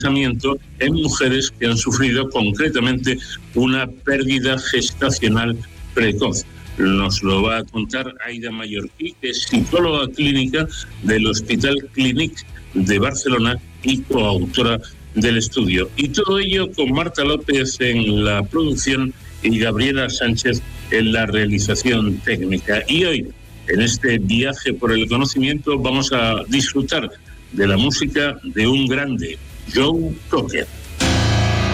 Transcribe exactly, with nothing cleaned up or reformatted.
en mujeres que han sufrido concretamente una pérdida gestacional precoz. Nos lo va a contar Aida Mallorquí, que es psicóloga clínica del Hospital Clínic de Barcelona y coautora del estudio. Y todo ello con Marta López en la producción y Gabriela Sánchez en la realización técnica. Y hoy, en este viaje por el conocimiento, vamos a disfrutar de la música de un grande, Joe Cocker.